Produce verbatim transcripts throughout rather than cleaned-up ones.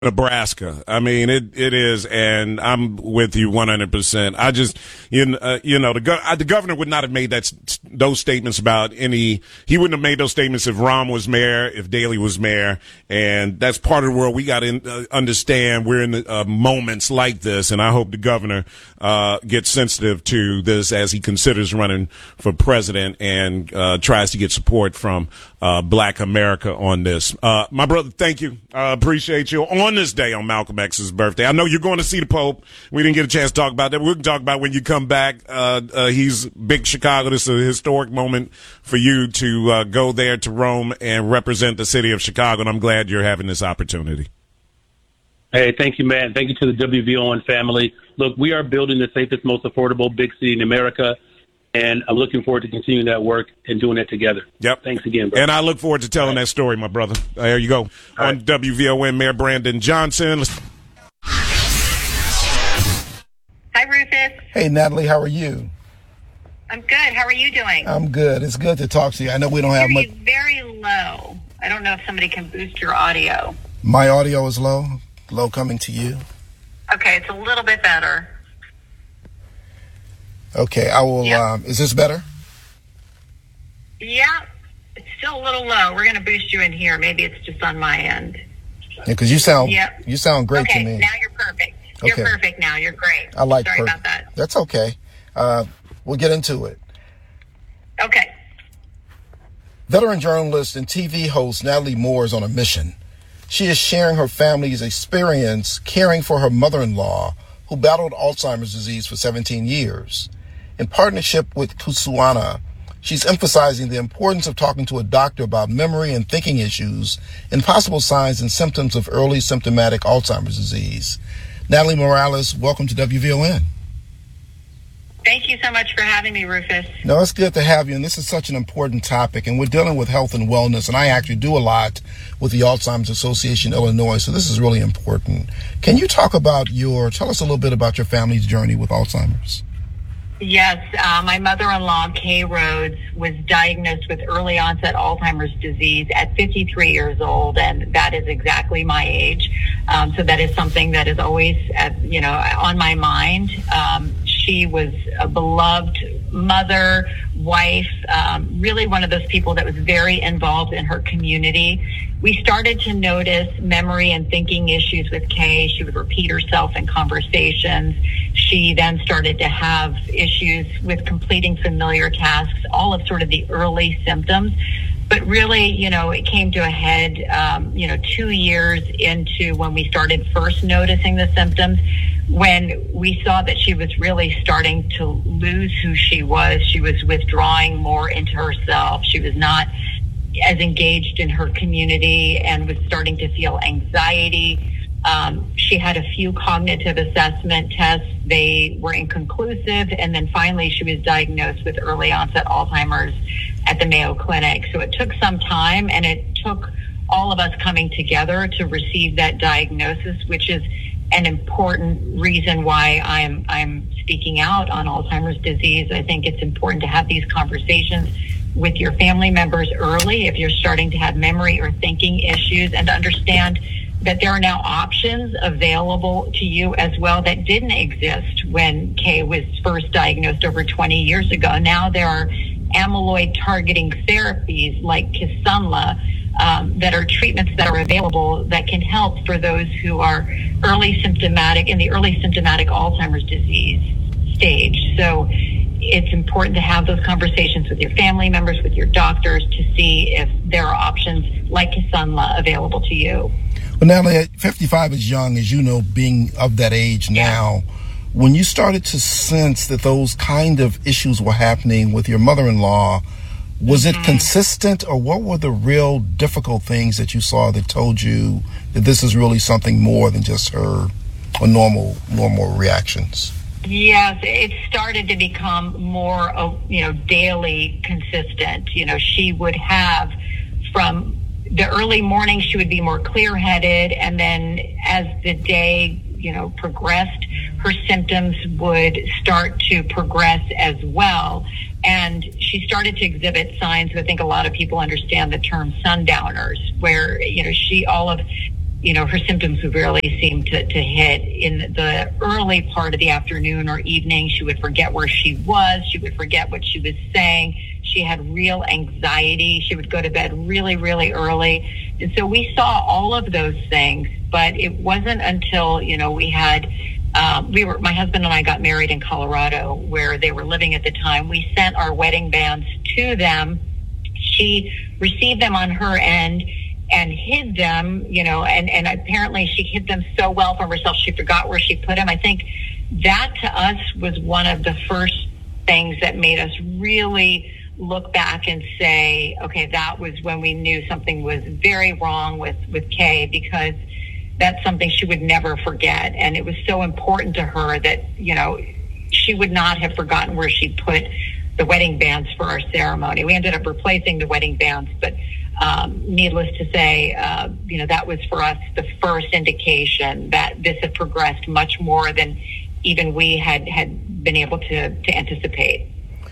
Nebraska. I mean, it, it is, and I'm with you one hundred percent. I just, you know, uh, you know the, go- uh, the governor would not have made that those statements about any, he wouldn't have made those statements if Rahm was mayor, if Daley was mayor, and that's part of the world we got to uh, understand. We're in the, uh, moments like this, and I hope the governor uh, gets sensitive to this as he considers running for president and uh, tries to get support from uh, Black America on this. Uh, my brother, thank you. I uh, appreciate you. On this day on Malcolm X's birthday. I know you're going to see the Pope. We didn't get a chance to talk about that. We can talk about when you come back. Uh, uh, he's big Chicago. This is a historic moment for you to uh, go there to Rome and represent the city of Chicago, and I'm glad you're having this opportunity. Hey, thank you, man. Thank you to the W V O N family. Look, we are building the safest, most affordable big city in America, and I'm looking forward to continuing that work and doing it together. Yep. Thanks again, bro. And I look forward to telling right. that story, my brother. There you go. All On right. W V O N, Mayor Brandon Johnson. Let's- Hi, Rufus. Hey, Natalie, how are you? I'm good. How are you doing? I'm good. It's good to talk to you. I know we don't have much. It's very low. I don't know if somebody can boost your audio. My audio is low? Low coming to you? Okay, it's a little bit better. Okay, I will. Yep. Um, is this better? Yeah, it's still a little low. We're going to boost you in here. Maybe it's just on my end. Yeah, because you sound, yep. you sound great okay, to me. Okay, now you're perfect. You're okay. perfect now. You're great. I like Sorry per- about that. That's okay. Uh, we'll get into it. Okay. Veteran journalist and T V host Natalie Moore is on a mission. She is sharing her family's experience caring for her mother-in-law, who battled Alzheimer's disease for seventeen years. In partnership with Kusuana, she's emphasizing the importance of talking to a doctor about memory and thinking issues and possible signs and symptoms of early symptomatic Alzheimer's disease. Natalie Morales, welcome to W V O N. Thank you so much for having me, Rufus. No, it's good to have you, and this is such an important topic, and we're dealing with health and wellness, and I actually do a lot with the Alzheimer's Association Illinois, so this is really important. Can you talk about your, tell us a little bit about your family's journey with Alzheimer's? Yes, uh, my mother-in-law, Kay Rhodes, was diagnosed with early onset Alzheimer's disease at fifty-three years old, and that is exactly my age. Um, so that is something that is always, uh, you know, on my mind. Um, she was a beloved mother, wife, um, really one of those people that was very involved in her community. We started to notice memory and thinking issues with Kay. She would repeat herself in conversations. She then started to have issues with completing familiar tasks, all of sort of the early symptoms. But really, you know, it came to a head, um, you know, two years into when we started first noticing the symptoms, when we saw that she was really starting to lose who she was. She was withdrawing more into herself. She was not as engaged in her community and was starting to feel anxiety. Um, she had a few cognitive assessment tests. They were inconclusive. And then finally, she was diagnosed with early onset Alzheimer's at the Mayo Clinic. So it took some time, and it took all of us coming together to receive that diagnosis, which is an important reason why I'm, I'm speaking out on Alzheimer's disease. I think it's important to have these conversations with your family members early if you're starting to have memory or thinking issues, and to understand that there are now options available to you as well that didn't exist when Kay was first diagnosed over twenty years ago. Now there are amyloid targeting therapies like Kisunla um, that are treatments that are available that can help for those who are early symptomatic, in the early symptomatic Alzheimer's disease stage. So it's important to have those conversations with your family members, with your doctors, to see if there are options like Kisunla available to you. Well, Natalie, fifty-five is young, as you know, being of that age now. Yeah. When you started to sense that those kind of issues were happening with your mother-in-law, was mm-hmm. it consistent, or what were the real difficult things that you saw that told you that this is really something more than just her or normal normal reactions? Yes, it started to become more, you know, daily consistent. You know, she would have, from the early morning, she would be more clear-headed, and then as the day, you know, progressed, her symptoms would start to progress as well. And she started to exhibit signs. I think a lot of people understand the term sundowners, where, you know, she, all of you know, her symptoms would really seem to, to hit in the early part of the afternoon or evening. She would forget where she was. She would forget what she was saying. She had real anxiety. She would go to bed really, really early. And so we saw all of those things, but it wasn't until, you know, we had, um, we were, my husband and I got married in Colorado where they were living at the time. We sent our wedding bands to them. She received them on her end and hid them, you know, and, and apparently she hid them so well from herself, she forgot where she put them. I think that to us was one of the first things that made us really look back and say, okay, that was when we knew something was very wrong with, with Kay, because that's something she would never forget. And it was so important to her that, you know, she would not have forgotten where she put the wedding bands for our ceremony. We ended up replacing the wedding bands, but um, needless to say, uh, you know, that was for us the first indication that this had progressed much more than even we had, had been able to, to anticipate.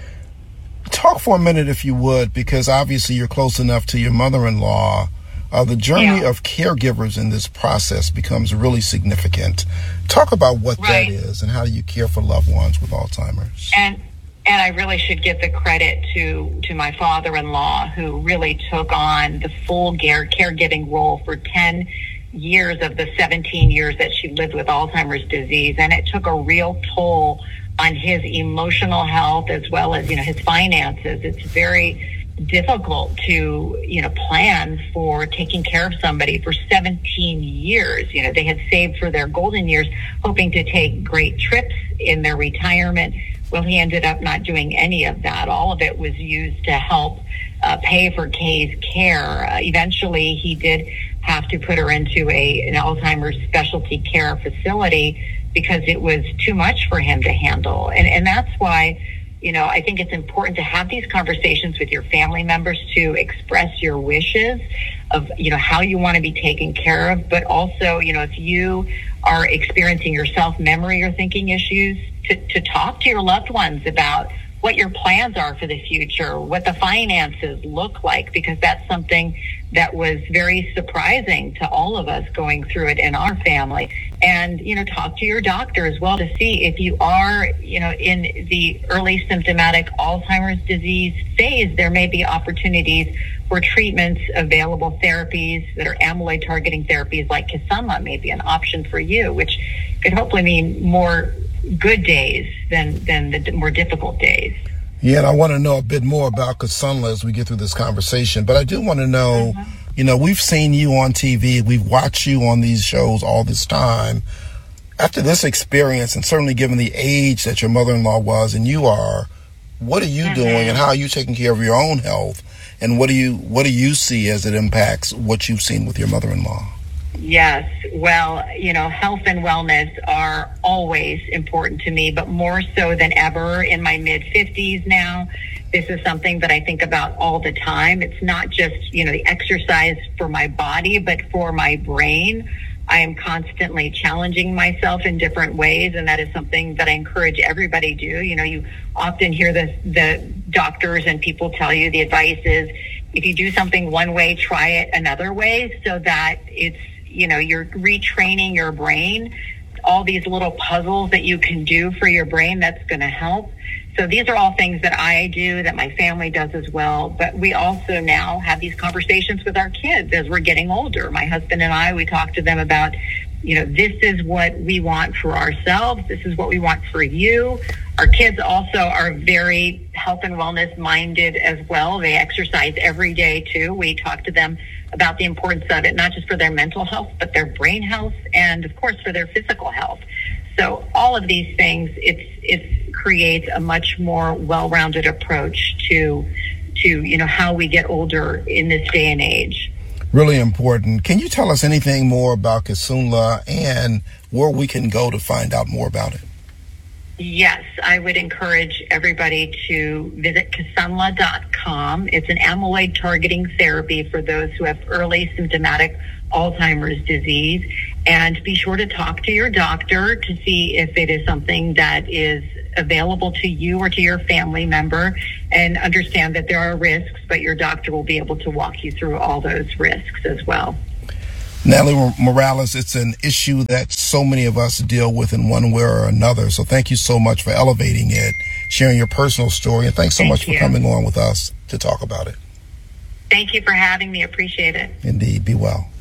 Talk for a minute, if you would, because obviously you're close enough to your mother-in-law. Uh, the journey yeah. of caregivers in this process becomes really significant. Talk about what right. that is and how do you care for loved ones with Alzheimer's. And and I really should give the credit to, to my father-in-law, who really took on the full care, caregiving role for ten years of the seventeen years that she lived with Alzheimer's disease. And it took a real toll on his emotional health as well as, you know, his finances. It's very difficult to, you know, plan for taking care of somebody for seventeen years. You know, they had saved for their golden years, hoping to take great trips in their retirement. Well, he ended up not doing any of that. All of it was used to help uh, pay for Kay's care. Uh, eventually, he did have to put her into a an Alzheimer's specialty care facility because it was too much for him to handle. And and that's why, you know, I think it's important to have these conversations with your family members to express your wishes of, you know, how you want to be taken care of. But also, you know, if you are experiencing yourself memory or thinking issues, to, to talk to your loved ones about what your plans are for the future, what the finances look like, because that's something that was very surprising to all of us going through it in our family. And, you know, talk to your doctor as well to see if you are, you know, in the early symptomatic Alzheimer's disease phase, there may be opportunities for treatments, available therapies that are amyloid targeting therapies like Kisunla may be an option for you, which could hopefully mean more good days than, than the more difficult days. Yeah, and I want to know a bit more about Kisunla as we get through this conversation. But I do want to know, mm-hmm. you know, we've seen you on T V. We've watched you on these shows all this time. After this experience, and certainly given the age that your mother-in-law was and you are, what are you mm-hmm. doing and how are you taking care of your own health? And what do you what do you see as it impacts what you've seen with your mother-in-law? Yes. Well, you know, health and wellness are always important to me, but more so than ever in my mid-fifties now. This is something that I think about all the time. It's not just, you know, the exercise for my body, but for my brain. I am constantly challenging myself in different ways, and that is something that I encourage everybody to do. You know, you often hear the, the doctors and people tell you the advice is, if you do something one way, try it another way, so that it's, you know, you're retraining your brain. All these little puzzles that you can do for your brain, that's going to help. So these are all things that I do, that my family does as well. But we also now have these conversations with our kids as we're getting older. My husband and I, we talk to them about, you know, this is what we want for ourselves. This is what we want for you. Our kids also are very health and wellness minded as well. They exercise every day too. We talk to them about the importance of it, not just for their mental health, but their brain health and of course for their physical health. So all of these things, it's, it creates a much more well-rounded approach to, to, you know, how we get older in this day and age. Really important. Can you tell us anything more about Kisunla and where we can go to find out more about it? Yes, I would encourage everybody to visit Kisunla dot com. It's an amyloid targeting therapy for those who have early symptomatic Alzheimer's disease. And be sure to talk to your doctor to see if it is something that is available to you or to your family member, and understand that there are risks, but your doctor will be able to walk you through all those risks as well. Natalie Morales, it's an issue that so many of us deal with in one way or another. So thank you so much for elevating it, sharing your personal story, and thanks so Thank much you. for coming on with us to talk about it. Thank you for having me. Appreciate it. Indeed. Be well.